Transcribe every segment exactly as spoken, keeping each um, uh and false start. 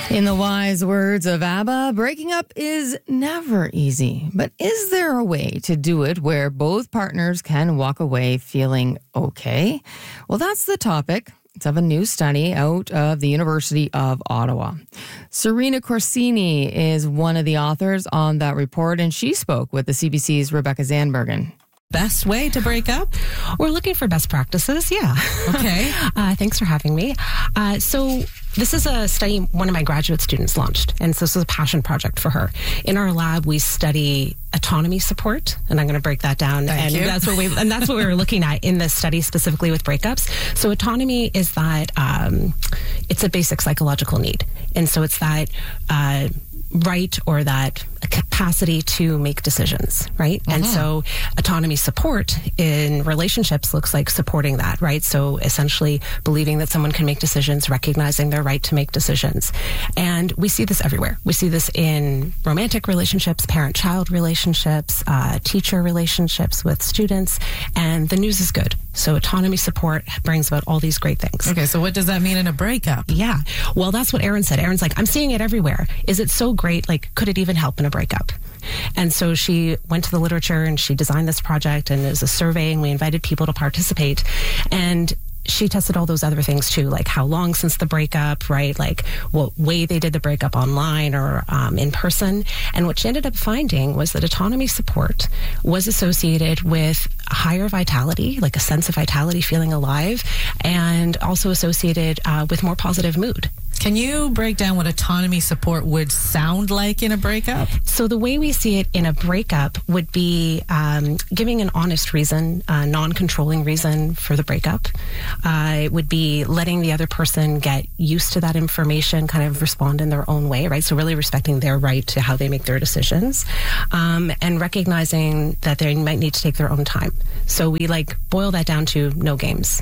In the wise words of ABBA, breaking up is never easy. But is there a way to do it where both partners can walk away feeling okay? Well, that's the topic. It's of a new study out of the University of Ottawa. Serena Corsini is one of the authors on that report, and she spoke with the C B C's Rebecca Zandbergen. Best way to break up? We're looking for best practices, yeah. Okay. uh, thanks for having me. Uh, so this is a study one of my graduate students launched, and so this is a passion project for her. In our lab, we study autonomy support, and I'm going to break that down. Thank and you. that's what we and that's what we were looking at in this study specifically with breakups. So autonomy is that um, it's a basic psychological need, and so it's that uh, right or that capacity to make decisions, right? Mm-hmm. And so autonomy support in relationships looks like supporting that, right? So essentially believing that someone can make decisions, recognizing their right to make decisions. And we see this everywhere. We see this in romantic relationships, parent-child relationships, uh, teacher relationships with students, and the news is good. So autonomy support brings about all these great things. Okay, so what does that mean in a breakup? Yeah, well, that's what Erin said. Erin's like, I'm seeing it everywhere. Is it so great? Like, could it even help in a breakup? And so she went to the literature and she designed this project, and it was a survey, and we invited people to participate. And she tested all those other things too, like how long since the breakup, right? Like what way they did the breakup, online or um, in person. And what she ended up finding was that autonomy support was associated with higher vitality, like a sense of vitality, feeling alive, and also associated uh, with more positive mood. Can you break down what autonomy support would sound like in a breakup? So the way we see it in a breakup would be um, giving an honest reason, a non-controlling reason for the breakup. Uh, it would be letting the other person get used to that information, kind of respond in their own way, right? So really respecting their right to how they make their decisions, um, and recognizing that they might need to take their own time. So we like boil that down to no games.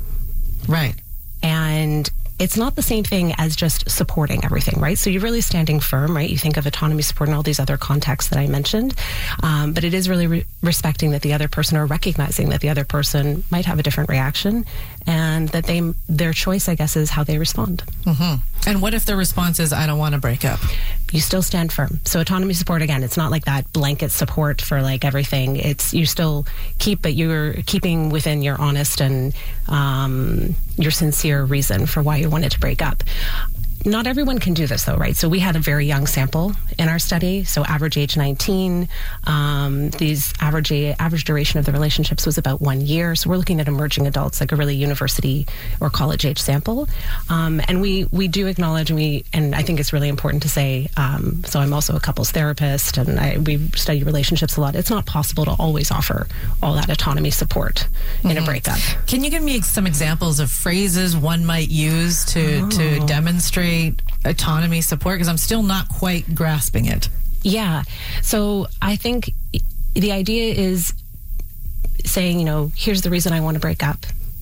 Right. And it's not the same thing as just supporting everything, right? So you're really standing firm, right? You think of autonomy support and all these other contexts that I mentioned, um, but it is really re- respecting that the other person, or recognizing that the other person might have a different reaction, and that they their choice, I guess, is how they respond. Mm-hmm. And what if the response is, I don't want to break up? You still stand firm. So autonomy support, again, it's not like that blanket support for like everything. It's you still keep, but you're keeping within your honest and um, your sincere reason for why you wanted to break up. Not everyone can do this, though, right? So we had a very young sample in our study, so average age nineteen. Um, these average average duration of the relationships was about one year. So we're looking at emerging adults, like a really university or college age sample. Um, and we we do acknowledge, and we and I think it's really important to say. Um, so I'm also a couples therapist, and I, we study relationships a lot. It's not possible to always offer all that autonomy support in mm-hmm. a breakup. Can you give me some examples of phrases one might use to oh. to demonstrate autonomy support, because I'm still not quite grasping it? Yeah. So I think the idea is saying, you know, here's the reason I want to break up.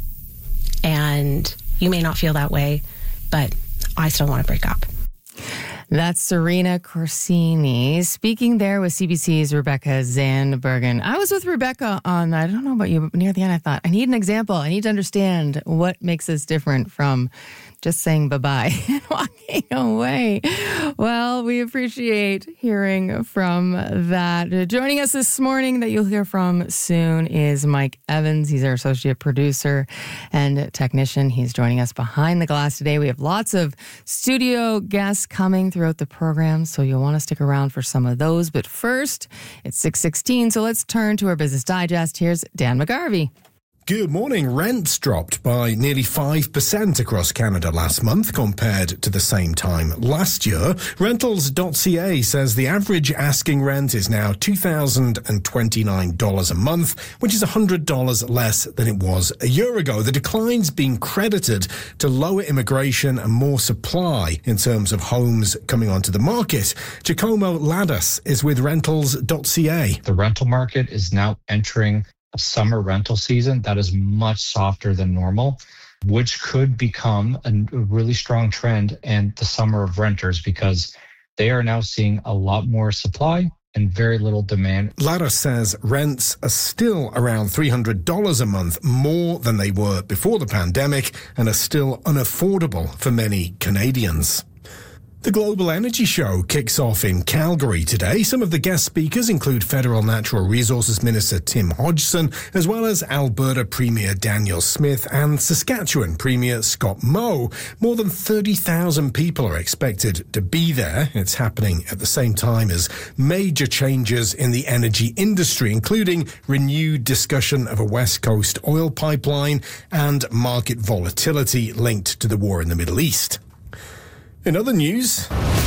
And you may not feel that way, but I still want to break up. That's Serena Corsini speaking there with C B C's Rebecca Zandbergen. I was with Rebecca on, I don't know about you, but near the end I thought, I need an example. I need to understand what makes us different from just saying bye-bye and walking away. Well, we appreciate hearing from that. Joining us this morning that you'll hear from soon is Mike Evans. He's our associate producer and technician. He's joining us behind the glass today. We have lots of studio guests coming throughout the program, so you'll want to stick around for some of those. But first, it's six sixteen, so let's turn to our Business Digest. Here's Dan McGarvey. Good morning. Rents dropped by nearly five percent across Canada last month compared to the same time last year. Rentals dot c a says the average asking rent is now two thousand twenty-nine dollars a month, which is one hundred dollars less than it was a year ago. The decline's being credited to lower immigration and more supply in terms of homes coming onto the market. Giacomo Ladas is with Rentals dot c a. The rental market is now entering a summer rental season that is much softer than normal, which could become a really strong trend and the summer of renters, because they are now seeing a lot more supply and very little demand. Lara says rents are still around three hundred dollars a month more than they were before the pandemic and are still unaffordable for many Canadians. The Global Energy Show kicks off in Calgary today. Some of the guest speakers include Federal Natural Resources Minister Tim Hodgson, as well as Alberta Premier Danielle Smith and Saskatchewan Premier Scott Moe. More than thirty thousand people are expected to be there. It's happening at the same time as major changes in the energy industry, including renewed discussion of a West Coast oil pipeline and market volatility linked to the war in the Middle East. In other news...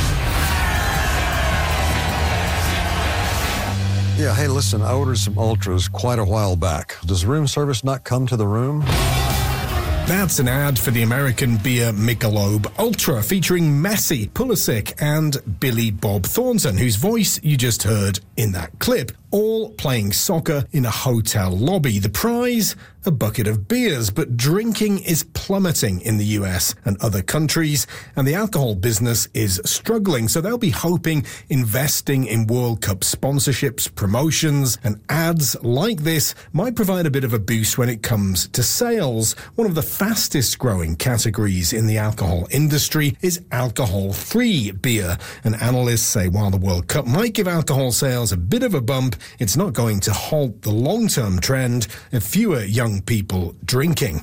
Yeah, hey, listen, I ordered some Ultras quite a while back. Does room service not come to the room? That's an ad for the American beer Michelob Ultra, featuring Messi, Pulisic and Billy Bob Thornton, whose voice you just heard in that clip, all playing soccer in a hotel lobby. The prize, a bucket of beers, but drinking is plummeting in the U S and other countries, and the alcohol business is struggling, so they'll be hoping investing in World Cup sponsorships, promotions, and ads like this might provide a bit of a boost when it comes to sales. One of the fastest growing categories in the alcohol industry is alcohol-free beer, and analysts say while the World Cup might give alcohol sales a bit of a bump, it's not going to halt the long-term trend of fewer young people drinking.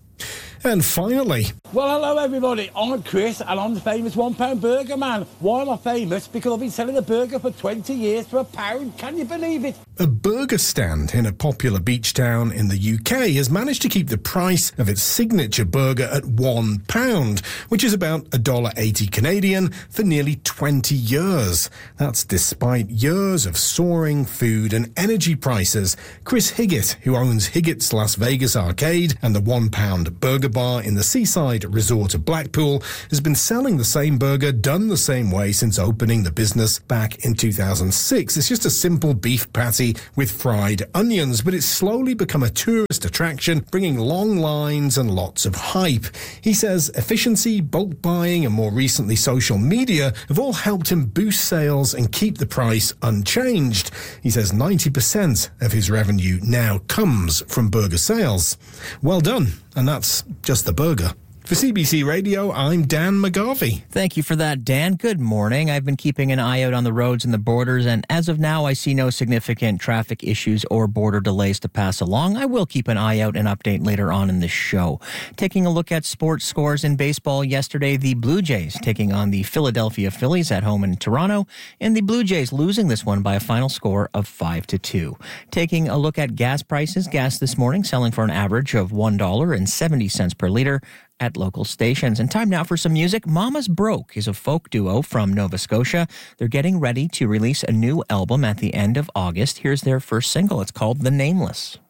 And finally... Well, hello everybody, I'm Chris and I'm the famous one pound burger man. Why am I famous? Because I've been selling a burger for twenty years for a pound. Can you believe it? A burger stand in a popular beach town in the U K has managed to keep the price of its signature burger at one pound, which is about one dollar eighty Canadian for nearly twenty years. That's despite years of soaring food and energy prices. Chris Higgett, who owns Higgett's Las Vegas Arcade and the one pound burger bar in the seaside resort of Blackpool, has been selling the same burger done the same way since opening the business back in two thousand six. It's just a simple beef patty with fried onions, but it's slowly become a tourist attraction, bringing long lines and lots of hype. He says efficiency, bulk buying, and more recently social media have all helped him boost sales and keep the price unchanged. He says ninety percent of his revenue now comes from burger sales. Well done. And that's just the burger. For C B C Radio, I'm Dan McGarvey. Thank you for that, Dan. Good morning. I've been keeping an eye out on the roads and the borders, and as of now, I see no significant traffic issues or border delays to pass along. I will keep an eye out and update later on in the show. Taking a look at sports scores in baseball yesterday, the Blue Jays taking on the Philadelphia Phillies at home in Toronto, and the Blue Jays losing this one by a final score of five to two. Taking a look at gas prices, gas this morning selling for an average of one dollar and seventy cents per liter at local stations. And time now for some music. Mama's Broke is a folk duo from Nova Scotia. They're getting ready to release a new album at the end of August. Here's their first single. It's called The Nameless.